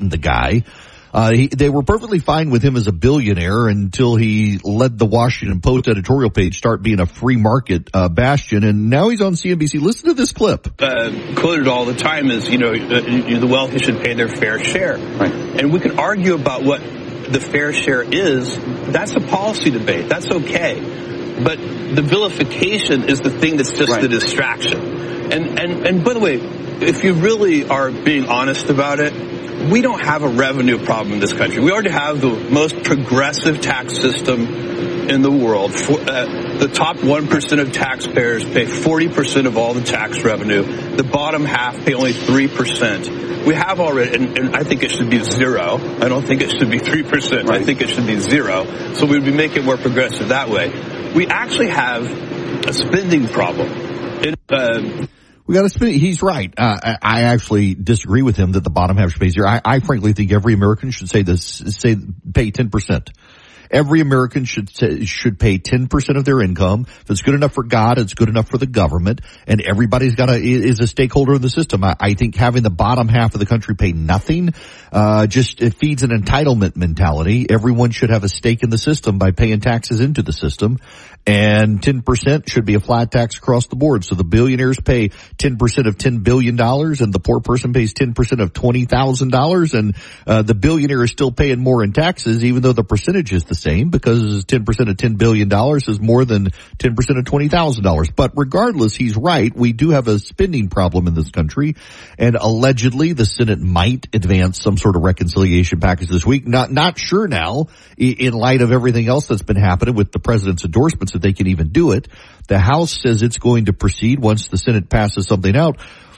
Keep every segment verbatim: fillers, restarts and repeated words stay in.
the guy. Uh, he, they were perfectly fine with him as a billionaire until he led the Washington Post editorial page start being a free market uh, bastion, and now he's on C N B C. Listen to this clip. Uh, quoted all the time is, you know, uh, the wealthy should pay their fair share. Right. And we can argue about what the fair share is. That's a policy debate. That's okay. But the vilification is the thing that's just right. the distraction. And, and, and by the way, if you really are being honest about it, we don't have a revenue problem in this country. We already have the most progressive tax system in the world. For, uh, the top one percent of taxpayers pay forty percent of all the tax revenue. The bottom half pay only three percent. We have already, and, and I think it should be zero. I don't think it should be three percent. Right. I think it should be zero. So we'd be making it more progressive that way. We actually have a spending problem. In, uh, We got to spend. He's right. Uh, I actually disagree with him that the bottom half should pay zero. I, I frankly think every American should say this, say pay ten percent. Every American should say, should pay ten percent of their income. If it's good enough for God, it's good enough for the government, and everybody's got a is a stakeholder in the system. I, I think having the bottom half of the country pay nothing uh just it feeds an entitlement mentality. Everyone should have a stake in the system by paying taxes into the system, and ten percent should be a flat tax across the board. So the billionaires pay ten percent of ten billion dollars, and the poor person pays ten percent of twenty thousand dollars, and uh the billionaire is still paying more in taxes, even though the percentage is the same, because ten percent of ten billion dollars is more than ten percent of twenty thousand dollars. But regardless, he's right. We do have a spending problem in this country, and allegedly the Senate might advance some sort of reconciliation package this week. Not, not sure now, in light of everything else that's been happening with the president's endorsements, that they can even do it. The House says it's going to proceed once the Senate passes something out.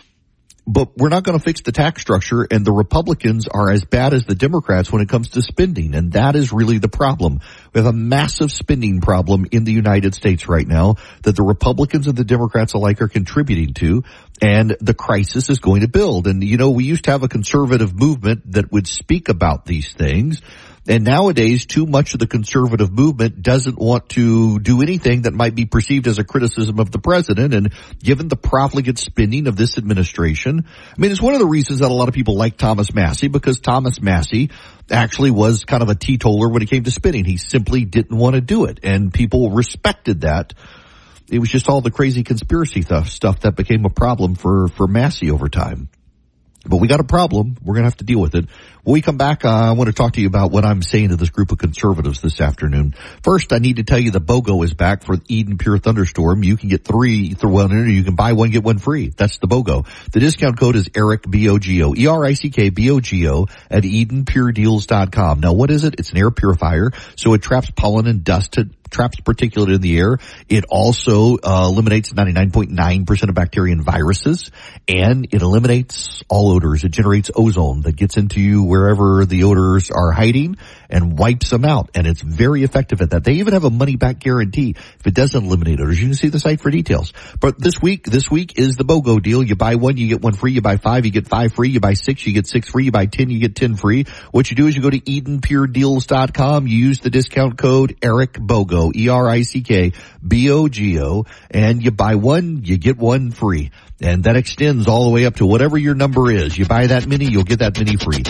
But we're not going to fix the tax structure, and the Republicans are as bad as the Democrats when it comes to spending, and that is really the problem. We have a massive spending problem in the United States right now that the Republicans and the Democrats alike are contributing to, and the crisis is going to build. And, you know, we used to have a conservative movement that would speak about these things, and nowadays, too much of the conservative movement doesn't want to do anything that might be perceived as a criticism of the president. And given the profligate spending of this administration, I mean, it's one of the reasons that a lot of people like Thomas Massie, because Thomas Massie actually was kind of a teetotaler when it came to spending. He simply didn't want to do it, and people respected that. It was just all the crazy conspiracy stuff that became a problem for, for Massie over time. But we got a problem. We're going to have to deal with it. When we come back, uh, I want to talk to you about what I'm saying to this group of conservatives this afternoon. First, I need to tell you the BOGO is back for Eden Pure Thunderstorm. You can get three through one, or you can buy one, get one free. That's the BOGO. The discount code is ERIC, B O G O, E R I C K, B O G O, at Eden Pure Deals dot com. Now, what is it? It's an air purifier, so it traps pollen and dust to traps particulate in the air. It also uh, eliminates ninety-nine point nine percent of bacteria and viruses, and it eliminates all odors. It generates ozone that gets into you wherever the odors are hiding and wipes them out, and it's very effective at that. They even have a money-back guarantee if it doesn't eliminate odors. You can see the site for details. But this week, this week is the BOGO deal. You buy one, you get one free. You buy five, you get five free. You buy six, you get six free. You buy ten, you get ten free. What you do is you go to Eden Pure Deals dot com. You use the discount code ERIC BOGO, E R I C K, B O G O, and you buy one, you get one free. And that extends all the way up to whatever your number is. You buy that many, you'll get that many free.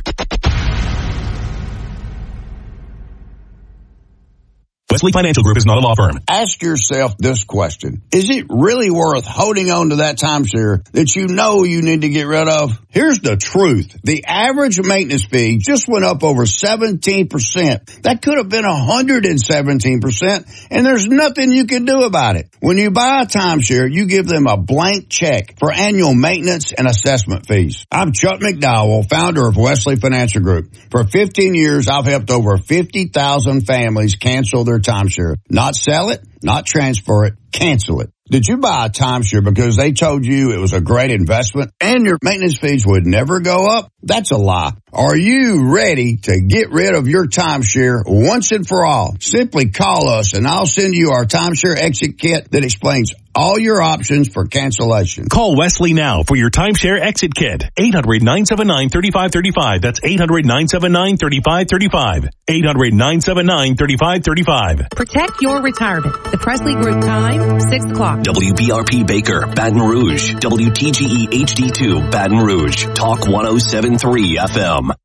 Wesley Financial Group is not a law firm. Ask yourself this question. Is it really worth holding on to that timeshare that you know you need to get rid of? Here's the truth. The average maintenance fee just went up over seventeen percent. That could have been one hundred seventeen percent, and there's nothing you can do about it. When you buy a timeshare, you give them a blank check for annual maintenance and assessment fees. I'm Chuck McDowell, founder of Wesley Financial Group. For fifteen years, I've helped over fifty thousand families cancel their timeshare. Not sell it, not transfer it, cancel it. Did you buy a timeshare because they told you it was a great investment and your maintenance fees would never go up? That's a lie. Are you ready to get rid of your timeshare once and for all? Simply call us and I'll send you our timeshare exit kit that explains all your options for cancellation. Call Wesley now for your timeshare exit kit. eight hundred, nine seven nine, three five three five. That's eight hundred, nine seven nine, three five three five. eight hundred, nine seven nine, three five three five. Protect your retirement. The Presley Group time, six o'clock. W B R P Baker, Baton Rouge. W T G E H D two, Baton Rouge. Talk one oh seven point three F M.